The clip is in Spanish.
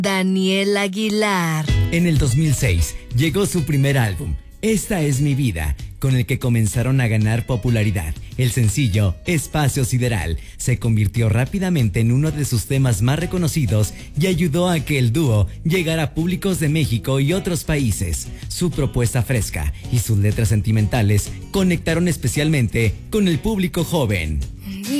Daniel Aguilar. En el 2006 llegó su primer álbum, Esta es mi vida, con el que comenzaron a ganar popularidad. El sencillo Espacio Sideral se convirtió rápidamente en uno de sus temas más reconocidos y ayudó a que el dúo llegara a públicos de México y otros países. Su propuesta fresca y sus letras sentimentales conectaron especialmente con el público joven.